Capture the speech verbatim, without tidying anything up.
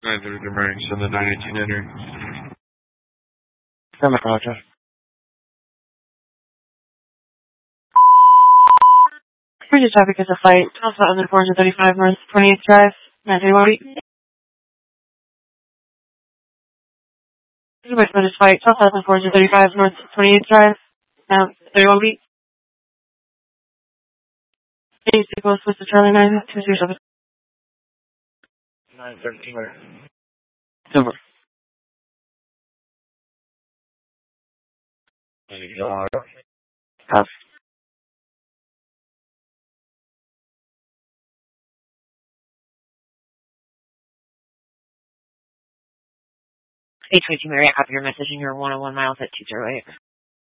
nine thirty in the morning, send the nine eighteen enter. Send it, Roger. Bridget traffic is a flight, Alpha under four thirty-five North twenty-eighth Drive, nine three one eight. This is flight, Alpha under four thirty-five North twenty-eighth Drive, now thirty-one beat. Any signals with the Charlie nine two zero seven. nine thirteen. Over. Pass. eight twenty-two Marriott, copy your message in your one oh one miles at two zero eight.